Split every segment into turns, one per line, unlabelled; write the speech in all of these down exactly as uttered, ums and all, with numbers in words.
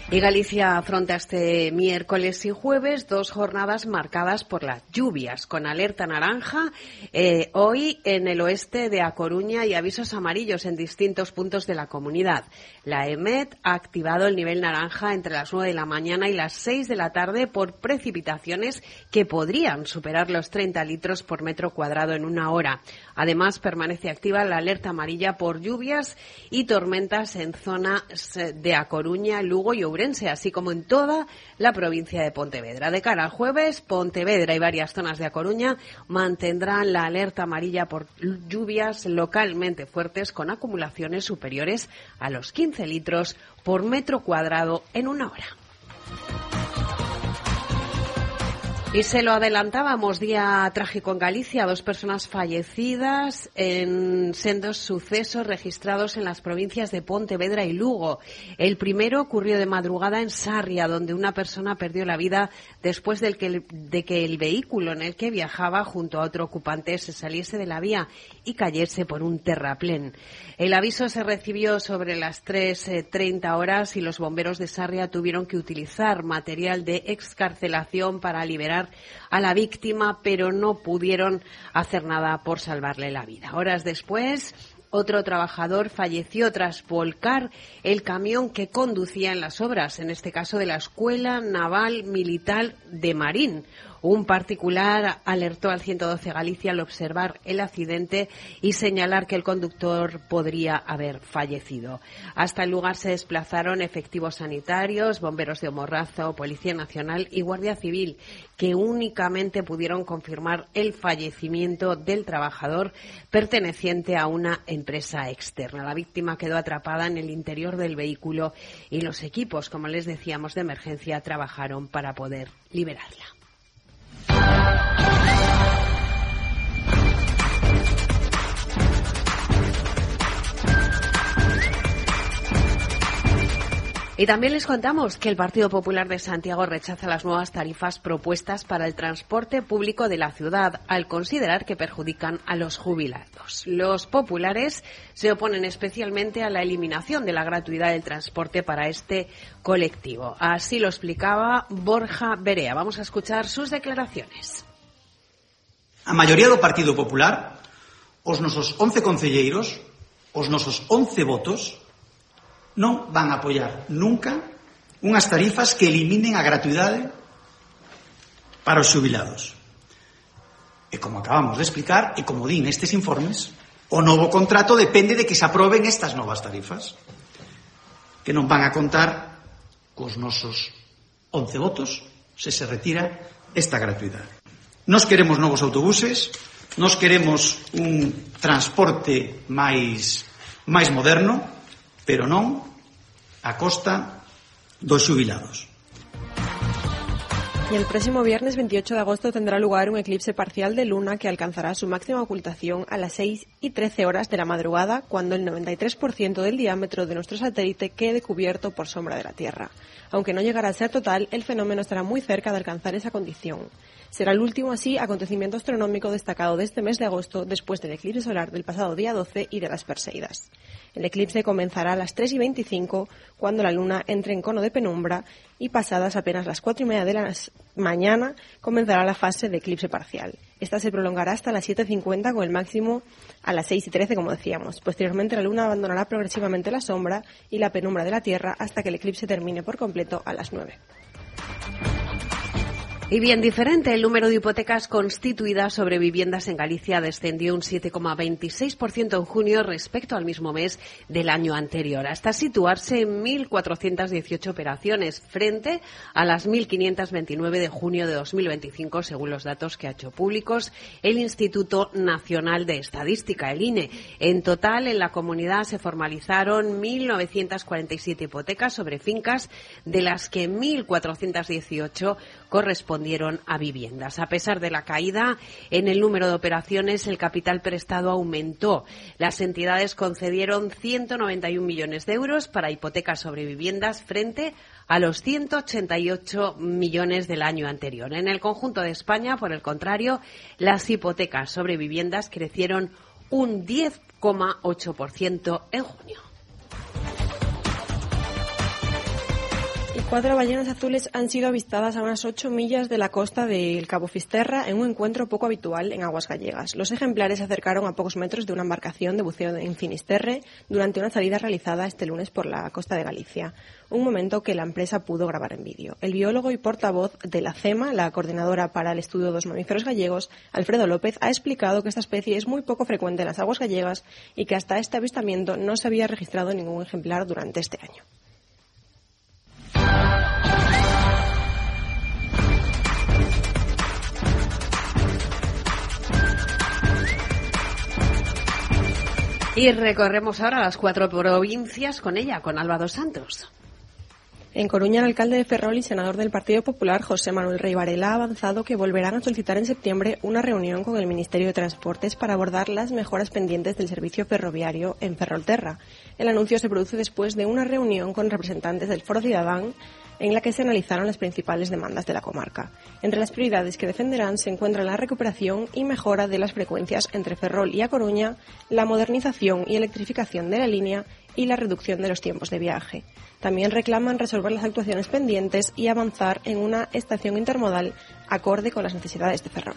Y Galicia afronta este miércoles y jueves dos jornadas marcadas por las lluvias, con alerta naranja eh, hoy en el oeste de A Coruña y avisos amarillos en distintos puntos de la comunidad. La EMET ha activado el nivel naranja entre las nueve de la mañana y las seis de la tarde por precipitaciones que podrían superar los treinta litros por metro cuadrado en una hora. Además, permanece activa la alerta amarilla por lluvias y tormentas en zonas de A Coruña, Lugo y Ourense, así como en toda la provincia de Pontevedra. De cara al jueves, Pontevedra y varias zonas de A Coruña mantendrán la alerta amarilla por lluvias localmente fuertes con acumulaciones superiores a los quince litros por metro cuadrado en una hora. Y se lo adelantábamos, día trágico en Galicia, dos personas fallecidas en sendos sucesos registrados en las provincias de Pontevedra y Lugo. El primero ocurrió de madrugada en Sarria, donde una persona perdió la vida después de que, el, de que el vehículo en el que viajaba junto a otro ocupante se saliese de la vía y cayese por un terraplén. El aviso se recibió sobre las tres treinta horas y los bomberos de Sarria tuvieron que utilizar material de excarcelación para liberar a la víctima, pero no pudieron hacer nada por salvarle la vida. Horas después, otro trabajador falleció tras volcar el camión que conducía en las obras, en este caso de la Escuela Naval Militar de Marín. Un particular alertó al ciento doce Galicia al observar el accidente y señalar que el conductor podría haber fallecido. Hasta el lugar se desplazaron efectivos sanitarios, bomberos de Omorrazo, Policía Nacional y Guardia Civil, que únicamente pudieron confirmar el fallecimiento del trabajador perteneciente a una empresa externa. La víctima quedó atrapada en el interior del vehículo y los equipos, como les decíamos, de emergencia trabajaron para poder liberarla. Y también les contamos que el Partido Popular de Santiago rechaza las nuevas tarifas propuestas para el transporte público de la ciudad, al considerar que perjudican a los jubilados. Los populares se oponen especialmente a la eliminación de la gratuidad del transporte para este colectivo. Así lo explicaba Borja Berea. Vamos a escuchar sus declaraciones.
A maioría do Partido Popular, os nosos once concelleiros, os nosos once votos, non van a apoiar nunca unhas tarifas que eliminen a gratuidade para os xubilados. E como acabamos de explicar, e como din estes informes, o novo contrato depende de que se aproben estas novas tarifas, que non van a contar cos nosos once votos se se retira esta gratuidade. Nos queremos novos autobuses, nos queremos un transporte máis, máis moderno, pero non a costa dos xubilados.
Y el próximo viernes veintiocho de agosto tendrá lugar un eclipse parcial de luna que alcanzará su máxima ocultación a las seis y trece horas de la madrugada, cuando el noventa y tres por ciento del diámetro de nuestro satélite quede cubierto por sombra de la Tierra. Aunque no llegará a ser total, el fenómeno estará muy cerca de alcanzar esa condición. Será el último, así, acontecimiento astronómico destacado de este mes de agosto, después del eclipse solar del pasado día doce y de las Perseidas. El eclipse comenzará a las tres y veinticinco, cuando la luna entre en cono de penumbra, y pasadas apenas las cuatro y media de la mañana comenzará la fase de eclipse parcial. Esta se prolongará hasta las siete cincuenta, con el máximo a las seis y trece, como decíamos. Posteriormente, la luna abandonará progresivamente la sombra y la penumbra de la Tierra hasta que el eclipse termine por completo a las nueve.
Y bien diferente, el número de hipotecas constituidas sobre viviendas en Galicia descendió un siete coma veintiséis por ciento en junio respecto al mismo mes del año anterior, hasta situarse en mil cuatrocientas dieciocho operaciones frente a las mil quinientas veintinueve de junio de dos mil veinticinco, según los datos que ha hecho públicos el Instituto Nacional de Estadística, el I N E. En total, en la comunidad se formalizaron mil novecientas cuarenta y siete hipotecas sobre fincas, de las que mil cuatrocientas dieciocho correspondieron a viviendas. A pesar de la caída en el número de operaciones, el capital prestado aumentó. Las entidades concedieron ciento noventa y un millones de euros para hipotecas sobre viviendas frente a los ciento ochenta y ocho millones del año anterior. En el conjunto de España, por el contrario, las hipotecas sobre viviendas crecieron un diez coma ocho por ciento en junio.
Cuatro ballenas azules han sido avistadas a unas ocho millas de la costa del Cabo Fisterra en un encuentro poco habitual en aguas gallegas. Los ejemplares se acercaron a pocos metros de una embarcación de buceo en Finisterre durante una salida realizada este lunes por la costa de Galicia, un momento que la empresa pudo grabar en vídeo. El biólogo y portavoz de la CEMA, la Coordinadora para el Estudio de los Mamíferos Gallegos, Alfredo López, ha explicado que esta especie es muy poco frecuente en las aguas gallegas y que hasta este avistamiento no se había registrado ningún ejemplar durante este año.
Y recorremos ahora las cuatro provincias con ella, con Alba dos Santos.
En Coruña, el alcalde de Ferrol y senador del Partido Popular, José Manuel Rey Varela, ha avanzado que volverán a solicitar en septiembre una reunión con el Ministerio de Transportes para abordar las mejoras pendientes del servicio ferroviario en Ferrolterra. El anuncio se produce después de una reunión con representantes del Foro Ciudadán en la que se analizaron las principales demandas de la comarca. Entre las prioridades que defenderán se encuentran la recuperación y mejora de las frecuencias entre Ferrol y A Coruña, la modernización y electrificación de la línea y la reducción de los tiempos de viaje. También reclaman resolver las actuaciones pendientes y avanzar en una estación intermodal acorde con las necesidades de Ferrol.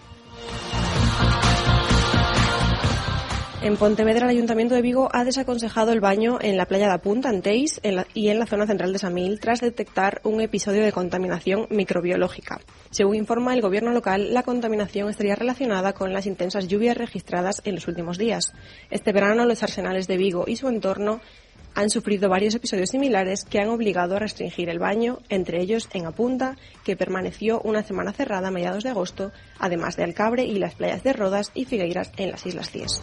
En Pontevedra, el Ayuntamiento de Vigo ha desaconsejado el baño en la playa de Apunta, en Teis, en la, y en la zona central de Samil, tras detectar un episodio de contaminación microbiológica. Según informa el gobierno local, la contaminación estaría relacionada con las intensas lluvias registradas en los últimos días. Este verano, los arsenales de Vigo y su entorno han sufrido varios episodios similares que han obligado a restringir el baño, entre ellos en Apunta, que permaneció una semana cerrada a mediados de agosto, además de Alcabre y las playas de Rodas y Figueiras en las Islas Cíes.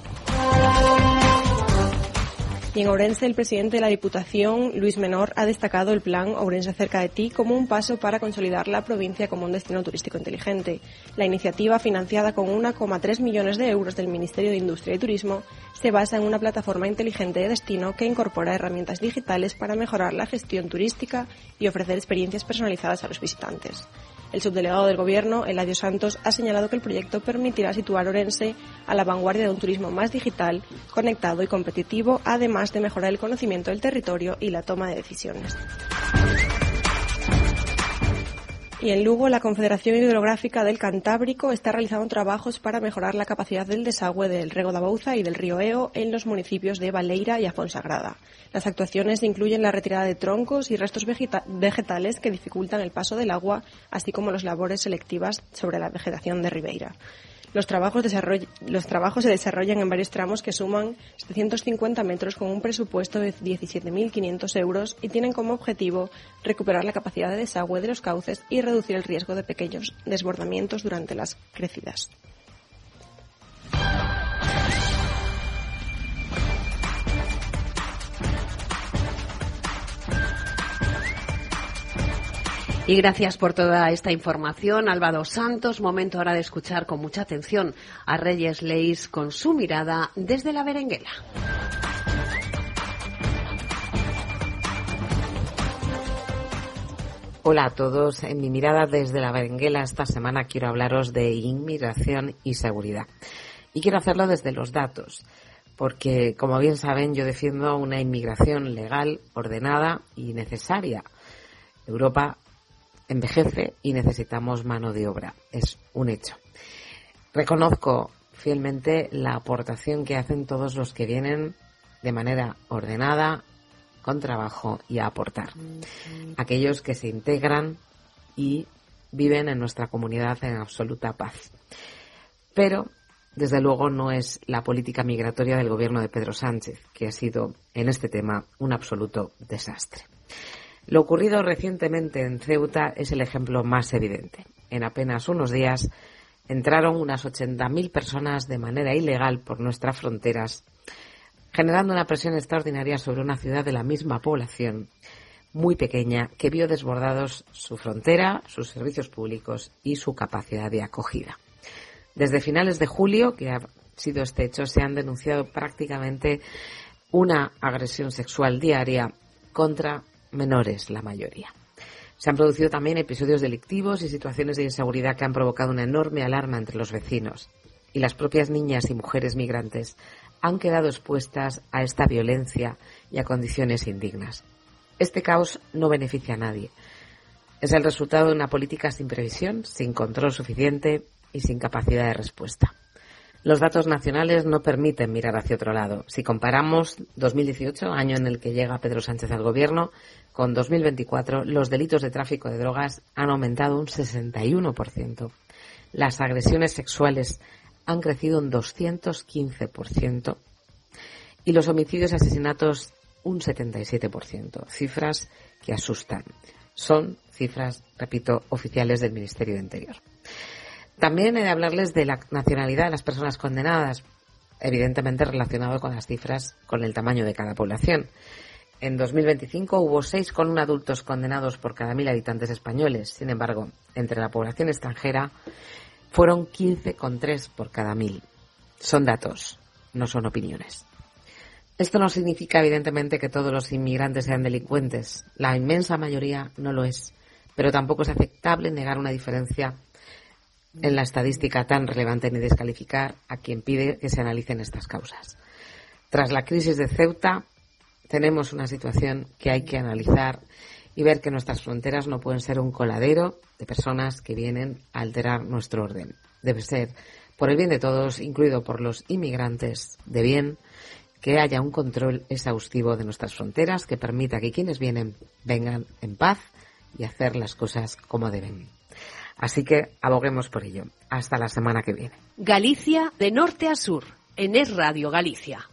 Y en Ourense, el presidente de la Diputación, Luis Menor, ha destacado el plan Ourense cerca de ti como un paso para consolidar la provincia como un destino turístico inteligente. La iniciativa, financiada con uno coma tres millones de euros del Ministerio de Industria y Turismo, se basa en una plataforma inteligente de destino que incorpora herramientas digitales para mejorar la gestión turística y ofrecer experiencias personalizadas a los visitantes. El subdelegado del Gobierno, Eladio Santos, ha señalado que el proyecto permitirá situar Ourense a la vanguardia de un turismo más digital, conectado y competitivo, además de mejorar el conocimiento del territorio y la toma de decisiones. Y en Lugo, la Confederación Hidrográfica del Cantábrico está realizando trabajos para mejorar la capacidad del desagüe del Rego da Bouza y del río Eo en los municipios de Baleira y Afonsagrada. Las actuaciones incluyen la retirada de troncos y restos vegeta- vegetales que dificultan el paso del agua, así como las labores selectivas sobre la vegetación de Ribeira. Los trabajos, desarroll- los trabajos se desarrollan en varios tramos que suman setecientos cincuenta metros con un presupuesto de diecisiete mil quinientos euros y tienen como objetivo recuperar la capacidad de desagüe de los cauces y reducir el riesgo de pequeños desbordamientos durante las crecidas.
Y gracias por toda esta información, Alba dos Santos. Momento ahora de escuchar con mucha atención a Reyes Leis con su mirada desde la Berenguela.
Hola a todos. En mi mirada desde la Berenguela esta semana quiero hablaros de inmigración y seguridad. Y quiero hacerlo desde los datos, porque como bien saben yo defiendo una inmigración legal, ordenada y necesaria. Europa envejece y necesitamos mano de obra. Es un hecho. Reconozco fielmente la aportación que hacen todos los que vienen de manera ordenada, con trabajo y a aportar. Aquellos que se integran y viven en nuestra comunidad en absoluta paz. Pero, desde luego, no es la política migratoria del gobierno de Pedro Sánchez, que ha sido, en este tema, un absoluto desastre. Lo ocurrido recientemente en Ceuta es el ejemplo más evidente. En apenas unos días entraron unas ochenta mil personas de manera ilegal por nuestras fronteras, generando una presión extraordinaria sobre una ciudad de la misma población, muy pequeña, que vio desbordados su frontera, sus servicios públicos y su capacidad de acogida. Desde finales de julio, que ha sido este hecho, se han denunciado prácticamente una agresión sexual diaria contra menores, la mayoría. Se han producido también episodios delictivos y situaciones de inseguridad que han provocado una enorme alarma entre los vecinos. Y las propias niñas y mujeres migrantes han quedado expuestas a esta violencia y a condiciones indignas. Este caos no beneficia a nadie, Es el resultado de una política sin previsión, sin control suficiente y sin capacidad de respuesta. Los datos nacionales no permiten mirar hacia otro lado. Si comparamos dos mil dieciocho, año en el que llega Pedro Sánchez al gobierno, con dos mil veinticuatro, los delitos de tráfico de drogas han aumentado un sesenta y uno por ciento. Las agresiones sexuales han crecido un doscientos quince por ciento y los homicidios y asesinatos un setenta y siete por ciento. Cifras que asustan. Son cifras, repito, oficiales del Ministerio de Interior. También he de hablarles de la nacionalidad de las personas condenadas, evidentemente relacionado con las cifras, con el tamaño de cada población. En dos mil veinticinco hubo seis coma uno adultos condenados por cada mil habitantes españoles. Sin embargo, entre la población extranjera fueron quince coma tres por cada mil. Son datos, no son opiniones. Esto no significa, evidentemente, que todos los inmigrantes sean delincuentes. La inmensa mayoría no lo es. Pero tampoco es aceptable negar una diferencia en la estadística tan relevante ni descalificar a quien pide que se analicen estas causas. Tras la crisis de Ceuta, tenemos una situación que hay que analizar y ver que nuestras fronteras no pueden ser un coladero de personas que vienen a alterar nuestro orden. Debe ser, por el bien de todos, incluido por los inmigrantes de bien, que haya un control exhaustivo de nuestras fronteras que permita que quienes vienen vengan en paz y hacer las cosas como deben. Así que aboguemos por ello. Hasta la semana que viene.
Galicia de norte a sur, en Es Radio Galicia.